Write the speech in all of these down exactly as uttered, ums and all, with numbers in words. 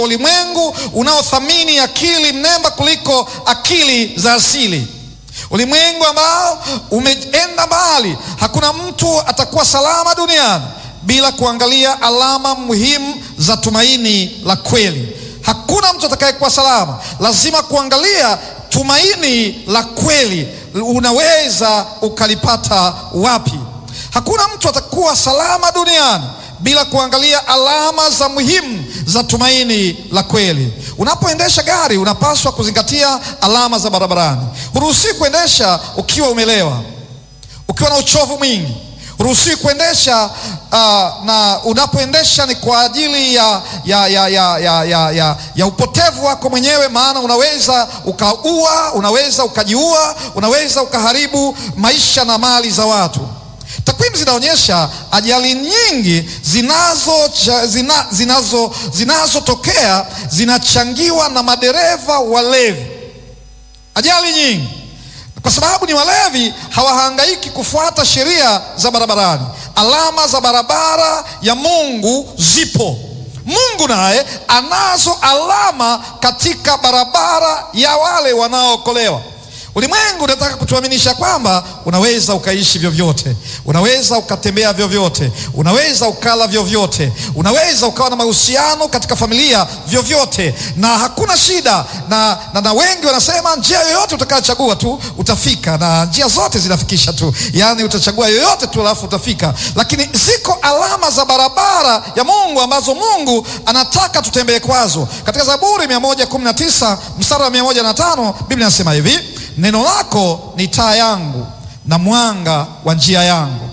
ulimwengu unaothamini akili mnemba kuliko akili za asili. Ulimwengu ambao umeenda mbali. Hakuna mtu atakuwa salama duniani bila kuangalia alama muhimu za tumaini la kweli. Hakuna mtu atakayekuwa salama, lazima kuangalia tumaini la kweli. Unaweza ukalipata wapi? Hakuna mtu atakuwa salama duniani bila kuangalia alama za muhimu za tumaini la kweli. Unapoendesha gari unapaswa kuzingatia alama za barabarani. Huruhusiwi kuendesha ukiwa umelewa, ukiwa na uchovu mwingi. Huruhusiwi kuendesha uh, na unapoendesha ni kwa ajili ya ya ya ya ya, ya, ya, ya upotevu wako mwenyewe, maana unaweza ukaua, unaweza ukajiua, unaweza ukaharibu maisha na mali za watu. Takwimu zinaonyesha ajali nyingi zinazo zina, zinazo zinazotokea zinachangiwa na madereva walevi. Ajali nyingi kwa sababu ni walevi, hawahangaiki kufuata sheria za barabarani. Alama za barabara ya Mungu zipo. Mungu naye anazo alama katika barabara ya wale wanaookolewa. Ulimwengu unataka kutuaminisha kwamba unaweza ukaishi vyovyote, unaweza ukatembea vyovyote, unaweza ukala vyovyote, unaweza ukawa na mahusiano katika familia vyovyote na hakuna shida. Na, na, na wengi wanasema njia yoyote utakayochagua tu utafika, na njia zote zinafikisha tu, yaani utachagua yoyote tu alafu utafika. Lakini ziko alama za barabara ya Mungu ambazo Mungu anataka tutembee kwazo. Katika Zaburi mia moja kumi na tisa mstari wa mia moja na tano Biblia inasema hivi: neno lako ni taa yangu na mwanga wa njia yangu.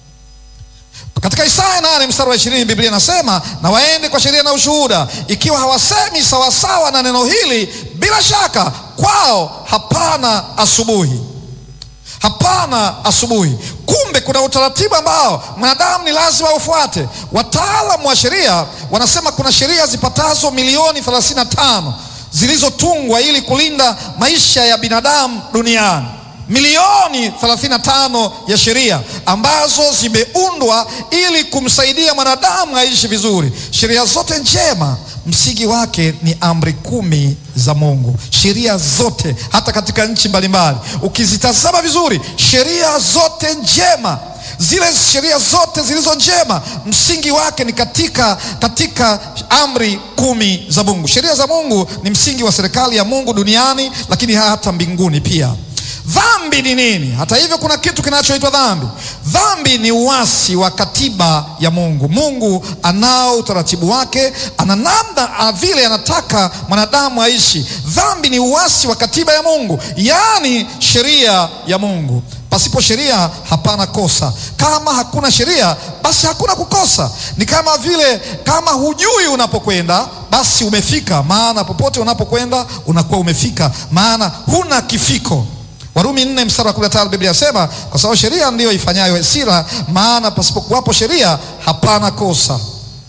Katika Isaya nane mstari wa ishirini Biblia inasema, na waende kwa sheria na ushuhuda. Ikiwa hawasemi sawasawa na neno hili, bila shaka kwao hapana asubuhi. Hapana asubuhi. Kumbe kuna utaratibu ambao mwanadamu ni lazima ufuate. Wataalamu wa sheria wanasema kuna sheria zipatazo milioni thelathini na tano zilizotungwa ili kulinda maisha ya binadamu duniani. Milioni thelathini na tano ya sheria ambazo zimeundwa ili kumsaidia mwanadamu aishi vizuri. Sheria zote njema msingi wake ni amri kumi za Mungu. Sheria zote, hata katika nchi mbalimbali ukizitazama vizuri, sheria zote njema, zile sheria zote zilizo njema msingi wake ni katika katika amri kumi za Mungu. Sheria za Mungu ni msingi wa serikali ya Mungu duniani, lakini hata mbinguni pia. Dhambi ni nini? Hata hivyo kuna kitu kinachoitwa dhambi. Dhambi ni uasi wa katiba ya Mungu. Mungu anao utaratibu wake, ana namna vile anataka mwanadamu aishi. Dhambi ni uasi wa katiba ya Mungu, yaani sheria ya Mungu. Pasipo sheria hapana kosa. Kama hakuna sheria basi hakuna kukosa. Ni kama vile kama hujui unapokwenda basi umefika, maana popote unapokwenda unakuwa umefika, maana huna kifiko. Warumi nne mstari wa kumi na tano Biblia inasema, kwa sababu sheria ndiyo ifanyayo hasira, maana pasipokuwapo sheria hapana kosa.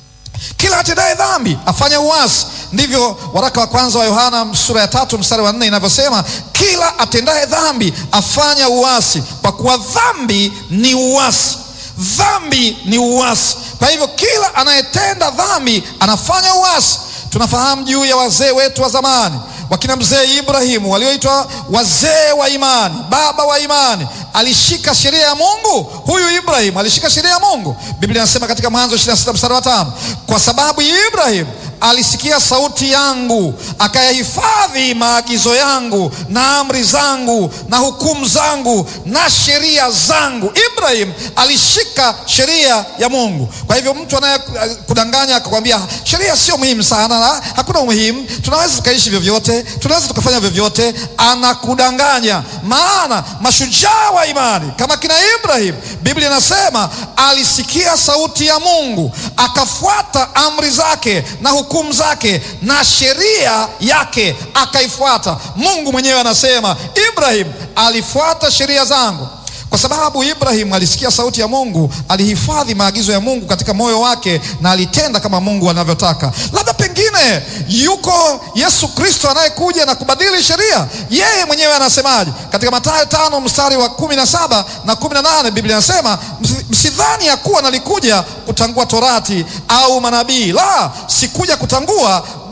Kila atendaye dhambi afanya uasi. Ndivyo waraka wa kwanza wa Yohana sura ya tatu mstari wa nne inavyosema, kila atendaye dhambi afanya uasi, kwa kuwa dhambi ni uasi. Dhambi ni uasi. Kwa hivyo kila anayetenda dhambi anafanya uasi. Tunafahamu juu ya wazee wetu wa zamani, wakina mzee Ibrahimu walioitwa wazee wa imani, baba wa imani. Alishika sheria ya Mungu. Huyu Ibrahimu alishika sheria ya Mungu. Biblia inasema katika Mwanzo ishirini na sita mstari wa tano, kwa sababu Ibrahimu alisikia sauti yangu, akayahifadhi maagizo yangu na amri zangu na hukumu zangu na sheria zangu. Ibrahim alishika sheria ya Mungu. Kwa hivyo mtu anayekudanganya akakwambia sheria sio muhimu sana, na hakuna umuhimu, tunaweza tukaishi vyovyote, tunaweza tukafanya vyovyote, anakudanganya. Maana mashujaa wa imani kama kina Ibrahim, Biblia inasema alisikia sauti ya Mungu, akafuata amri zake na hukumu zake na sheria yake akaifuata. Mungu mwenyewe anasema Ibrahim alifuata sheria zangu. Kwa sababu Ibrahim alisikia sauti ya Mungu, alihifadhi maagizo ya Mungu katika moyo wake na alitenda kama Mungu anavyotaka. Labda pengine yuko Yesu Kristo anayekuja na kubadili sheria. Yeye mwenyewe anasemaje? Katika Mathayo tano mstari wa kumi na saba na kumi na nane Biblia inasema, msidhani ya kuwa nalikuja kutangua torati au manabii. La, sikuja kutangua